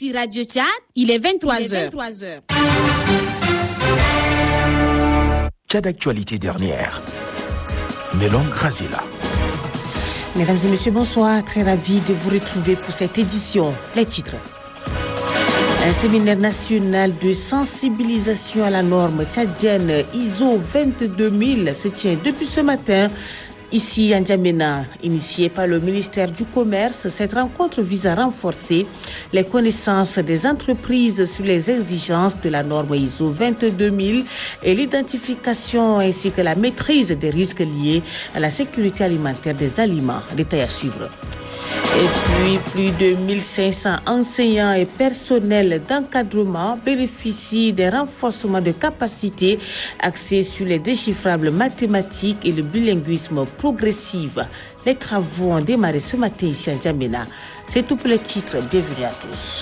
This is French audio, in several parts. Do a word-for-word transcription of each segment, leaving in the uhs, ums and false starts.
sur Radio Tchad, il est vingt-trois heures. Tchad Actualité dernière. Mélon Grazila. Mesdames et messieurs, bonsoir. Très ravi de vous retrouver pour cette édition. Les titres. Un séminaire national de sensibilisation à la norme tchadienne I S O vingt-deux mille se tient depuis ce matin ici à N'Djamena. Initiée par le ministère du Commerce, cette rencontre vise à renforcer les connaissances des entreprises sur les exigences de la norme I S O vingt-deux mille et l'identification ainsi que la maîtrise des risques liés à la sécurité alimentaire des aliments. Détail à suivre. Et puis, plus de mille cinq cents enseignants et personnels d'encadrement bénéficient des renforcements de capacités axés sur les déchiffrables mathématiques et le bilinguisme progressif. Les travaux ont démarré ce matin ici à N'Djamena. C'est tout pour les titres. Bienvenue à tous.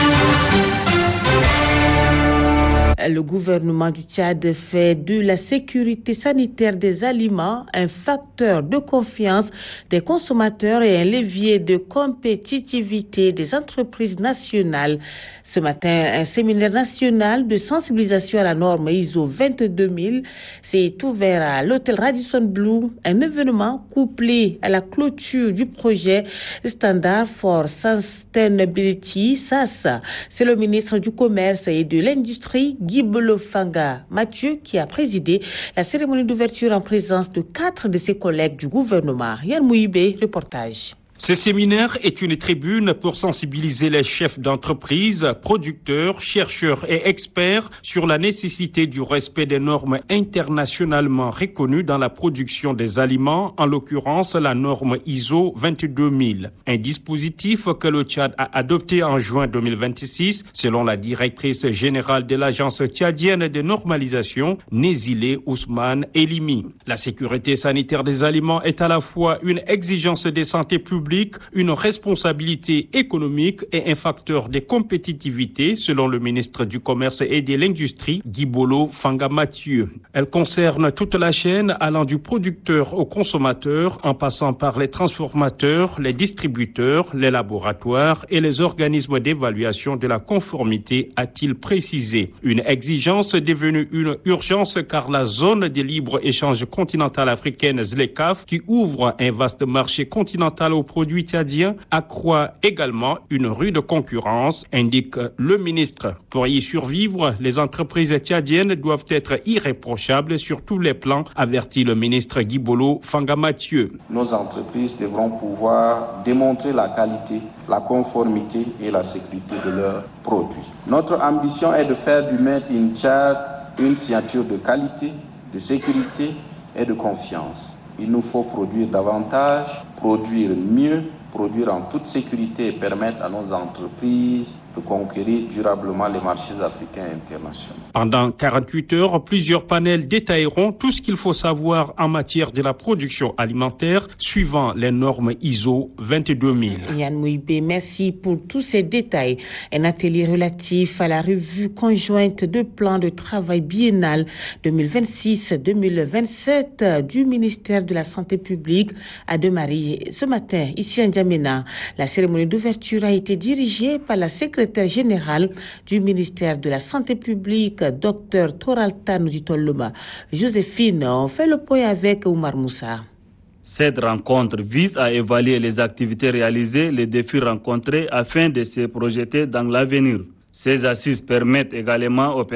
Le gouvernement du Tchad fait de la sécurité sanitaire des aliments un facteur de confiance des consommateurs et un levier de compétitivité des entreprises nationales. Ce matin, un séminaire national de sensibilisation à la norme I S O vingt-deux mille s'est ouvert à l'hôtel Radisson Blu, un événement couplé à la clôture du projet Standard for Sustainability, S A S. C'est le ministre du Commerce et de l'Industrie, Guibolo Fanga Mathieu, qui a présidé la cérémonie d'ouverture en présence de quatre de ses collègues du gouvernement. Yann Mouibé, reportage. Ce séminaire est une tribune pour sensibiliser les chefs d'entreprise, producteurs, chercheurs et experts sur la nécessité du respect des normes internationalement reconnues dans la production des aliments, en l'occurrence la norme I S O vingt-deux mille. Un dispositif que le Tchad a adopté en juin deux mille vingt-six, selon la directrice générale de l'agence tchadienne de normalisation, Nézilé Ousmane Elimi. La sécurité sanitaire des aliments est à la fois une exigence de santé publique, une responsabilité économique et un facteur de compétitivité, selon le ministre du Commerce et de l'Industrie, Guibolo Fanga Mathieu. Elle concerne toute la chaîne allant du producteur au consommateur, en passant par les transformateurs, les distributeurs, les laboratoires et les organismes d'évaluation de la conformité, a-t-il précisé. Une exigence devenue une urgence car la zone de libre-échange continentale africaine Z L E C A F, qui ouvre un vaste marché continental aux produits tchadiens, accroît également une rude concurrence, indique le ministre. Pour y survivre, les entreprises tchadiennes doivent être irréprochables sur tous les plans, avertit le ministre Guibolo Fanga Mathieu. Nos entreprises devront pouvoir démontrer la qualité, la conformité et la sécurité de leurs produits. Notre ambition est de faire du Made in Tchad une signature de qualité, de sécurité et de confiance. Il nous faut produire davantage, produire mieux, produire en toute sécurité et permettre à nos entreprises de conquérir durablement les marchés africains et internationaux. Pendant quarante-huit heures, plusieurs panels détailleront tout ce qu'il faut savoir en matière de la production alimentaire suivant les normes I S O vingt-deux mille. Yann Mouibé, merci pour tous ces détails. Un atelier relatif à la revue conjointe de plans de travail biennal deux mille vingt-six deux mille vingt-sept du ministère de la Santé publique a démarré ce matin ici à N'Djamena. La cérémonie d'ouverture a été dirigée par la secrétaire générale du ministère de la Santé publique, Dr Toralta Nouditoloma. Joséphine, on fait le point avec Oumar Moussa. Cette rencontre vise à évaluer les activités réalisées, les défis rencontrés afin de se projeter dans l'avenir. Ces assises permettent également aux